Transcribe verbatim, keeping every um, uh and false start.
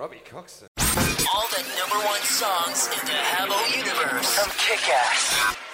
Robbie Cox. All the number one songs in the Habbo universe from Kick-Ass.